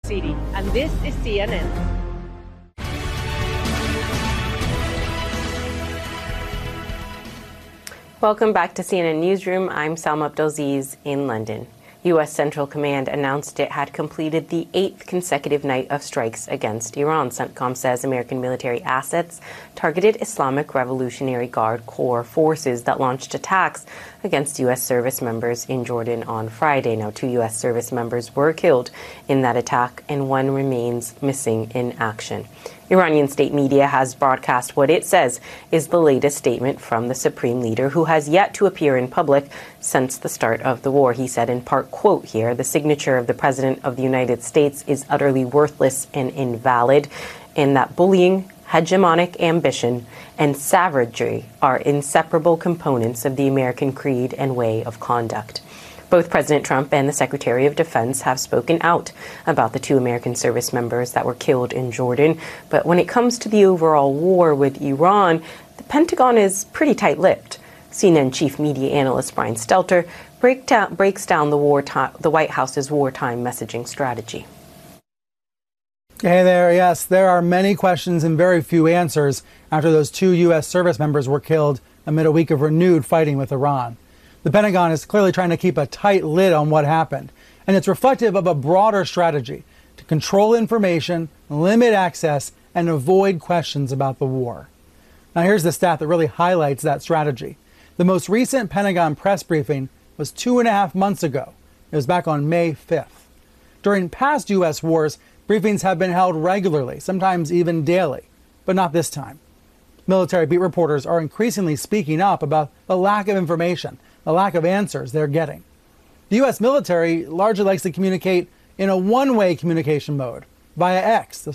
City, and this is CNN. Welcome back to CNN Newsroom. I'm Salma Abdelaziz in London. U.S. Central Command announced it had completed the 8th consecutive night of strikes against Iran. CENTCOM says American military assets targeted Islamic Revolutionary Guard Corps forces that launched attacks against U.S. service members in Jordan on Friday. Now, 2 U.S. service members were killed in that attack, and 1 remains missing in action. Iranian state media has broadcast what it says is the latest statement from the supreme leader, who has yet to appear in public since the start of the war. He said, in part, quote here, "The signature of the President of the United States is utterly worthless and invalid, and that bullying, hegemonic ambition, and savagery are inseparable components of the American creed and way of conduct." Both President Trump and the Secretary of Defense have spoken out about the 2 American service members that were killed in Jordan. But when it comes to the overall war with Iran, the Pentagon is pretty tight-lipped. CNN chief media analyst Brian Stelter breaks down the White House's wartime messaging strategy. Hey there. Yes, there are many questions and very few answers after those 2 U.S. service members were killed amid a week of renewed fighting with Iran. The Pentagon is clearly trying to keep a tight lid on what happened, and it's reflective of a broader strategy to control information, limit access, and avoid questions about the war. Now, here's the stat that really highlights that strategy. The most recent Pentagon press briefing was 2.5 months ago. It was back on May 5th. During past U.S. wars, briefings have been held regularly, sometimes even daily, but not this time. Military beat reporters are increasingly speaking up about the lack of information, the lack of answers they're getting. The U.S. military largely likes to communicate in a one-way communication mode via X, the